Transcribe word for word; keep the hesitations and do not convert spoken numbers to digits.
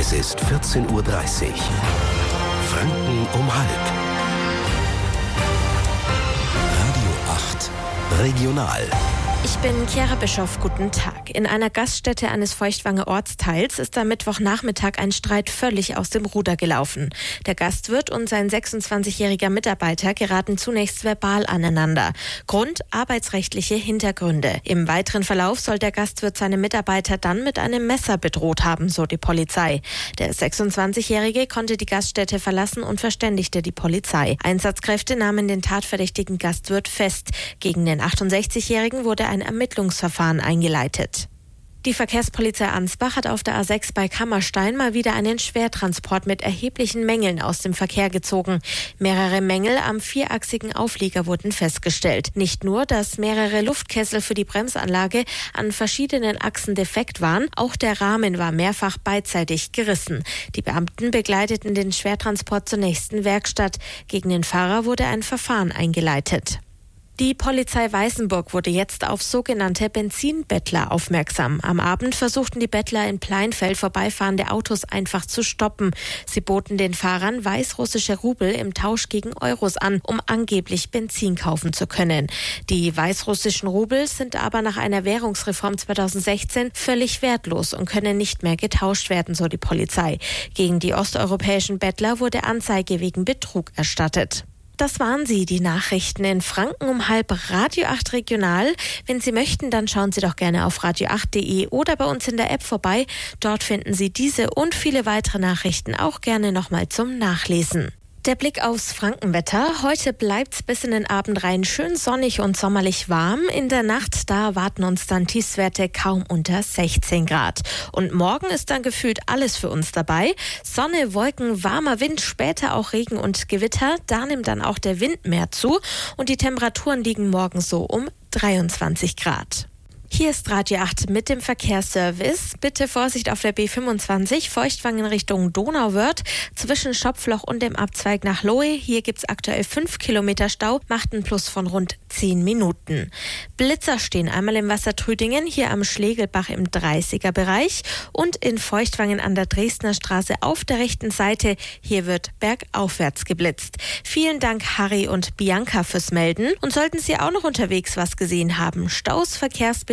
Es ist vierzehn Uhr dreißig. Franken um halb. Radio acht Regional. Ich bin Chiara Bischoff, guten Tag. In einer Gaststätte eines Feuchtwanger Ortsteils ist am Mittwochnachmittag ein Streit völlig aus dem Ruder gelaufen. Der Gastwirt und sein sechsundzwanzigjähriger Mitarbeiter geraten zunächst verbal aneinander. Grund: arbeitsrechtliche Hintergründe. Im weiteren Verlauf soll der Gastwirt seine Mitarbeiter dann mit einem Messer bedroht haben, so die Polizei. Der sechsundzwanzigjährige konnte die Gaststätte verlassen und verständigte die Polizei. Einsatzkräfte nahmen den tatverdächtigen Gastwirt fest. Gegen den achtundsechzigjährigen wurde ein Ermittlungsverfahren eingeleitet. Die Verkehrspolizei Ansbach hat auf der A sechs bei Kammerstein mal wieder einen Schwertransport mit erheblichen Mängeln aus dem Verkehr gezogen. Mehrere Mängel am vierachsigen Auflieger wurden festgestellt. Nicht nur, dass mehrere Luftkessel für die Bremsanlage an verschiedenen Achsen defekt waren, auch der Rahmen war mehrfach beidseitig gerissen. Die Beamten begleiteten den Schwertransport zur nächsten Werkstatt. Gegen den Fahrer wurde ein Verfahren eingeleitet. Die Polizei Weißenburg wurde jetzt auf sogenannte Benzinbettler aufmerksam. Am Abend versuchten die Bettler in Pleinfeld vorbeifahrende Autos einfach zu stoppen. Sie boten den Fahrern weißrussische Rubel im Tausch gegen Euros an, um angeblich Benzin kaufen zu können. Die weißrussischen Rubel sind aber nach einer Währungsreform zweitausendsechzehn völlig wertlos und können nicht mehr getauscht werden, so die Polizei. Gegen die osteuropäischen Bettler wurde Anzeige wegen Betrug erstattet. Das waren sie, die Nachrichten in Franken um halb, Radio acht Regional. Wenn Sie möchten, dann schauen Sie doch gerne auf radio acht punkt de oder bei uns in der App vorbei. Dort finden Sie diese und viele weitere Nachrichten auch gerne nochmal zum Nachlesen. Der Blick aufs Frankenwetter. Heute bleibt's bis in den Abend rein schön sonnig und sommerlich warm. In der Nacht, da erwarten uns dann Tiefstwerte kaum unter sechzehn Grad. Und morgen ist dann gefühlt alles für uns dabei. Sonne, Wolken, warmer Wind, später auch Regen und Gewitter. Da nimmt dann auch der Wind mehr zu. Und die Temperaturen liegen morgen so um dreiundzwanzig Grad. Hier ist Radio acht mit dem Verkehrsservice. Bitte Vorsicht auf der B fünfundzwanzig, Feuchtwangen Richtung Donauwörth, zwischen Schopfloch und dem Abzweig nach Lohe. Hier gibt's aktuell fünf Kilometer Stau, macht einen Plus von rund zehn Minuten. Blitzer stehen einmal im Wassertrüdingen, hier am Schlegelbach im dreißiger Bereich und in Feuchtwangen an der Dresdner Straße auf der rechten Seite. Hier wird bergaufwärts geblitzt. Vielen Dank Harry und Bianca fürs Melden. Und sollten Sie auch noch unterwegs was gesehen haben, Staus, Verkehrsbe